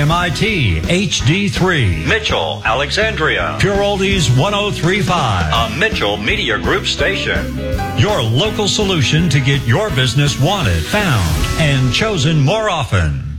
KMIT HD3, Mitchell, Alexandria, Pure Oldies 1035, a Mitchell Media Group station. Your local solution to get your business wanted, found, and chosen more often.